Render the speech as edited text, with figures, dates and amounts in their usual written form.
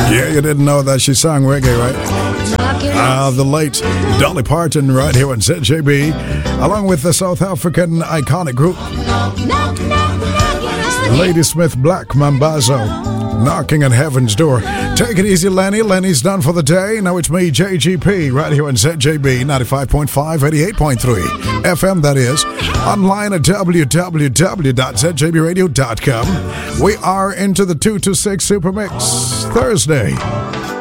Yeah, you didn't know that she sang reggae, right? The late Dolly Parton right here on ZJB, along with the South African iconic group Ladysmith Black Mambazo, knocking on heaven's door. Take it easy, Lenny. Lenny's done for the day. Now it's me, JGP, right here on ZJB 95.5, 88.3 FM, that is. Online at www.zjbradio.com. We are into the 2 to 6 Super Mix Thursday.